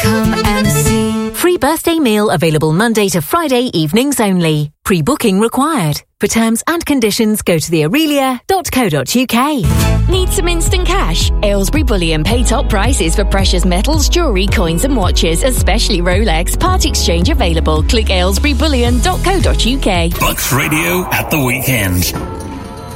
Come and see. Free birthday meal available Monday to Friday evenings only. Pre-booking required. For terms and conditions, go to theaurelia.co.uk. Need some instant cash? Aylesbury Bullion pay top prices for precious metals, jewellery, coins and watches, especially Rolex. Part exchange available. Click aylesburybullion.co.uk. Bucks Radio at the weekend.